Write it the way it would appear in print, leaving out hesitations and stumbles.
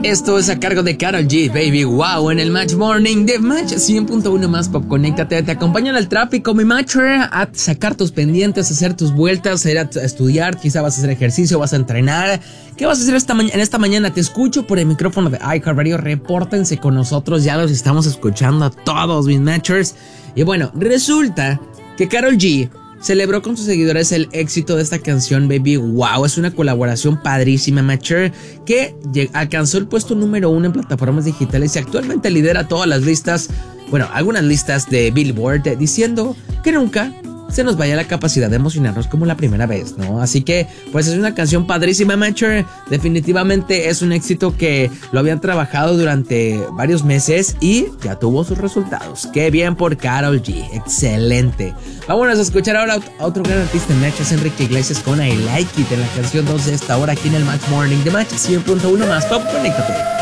Esto es a cargo de Karol G, Baby Wow, en el Match Morning de Match 100.1 más Pop. Conéctate, te acompaña en el tráfico, mi matcher, a sacar tus pendientes, a hacer tus vueltas, a ir a estudiar, quizá vas a hacer ejercicio, vas a entrenar. ¿Qué vas a hacer en esta mañana? Te escucho por el micrófono de iHeartRadio. Repórtense con nosotros, ya los estamos escuchando a todos mis matchers. Y bueno, resulta que Karol G celebró con sus seguidores el éxito de esta canción Baby Wow. Es una colaboración padrísima, matcher, que alcanzó el puesto número 1 en plataformas digitales y actualmente lidera todas las listas, bueno, algunas listas de Billboard, diciendo que nunca se nos vaya la capacidad de emocionarnos como la primera vez, ¿no? Así que, pues es una canción padrísima, matcher. Definitivamente es un éxito que lo habían trabajado durante varios meses y ya tuvo sus resultados. ¡Qué bien por Karol G! ¡Excelente! Vámonos a escuchar ahora a otro gran artista en Match, es Enrique Iglesias con I Like It, en la canción 2 de esta hora aquí en el Match Morning de Match 100.1 más Pop. Conéctate.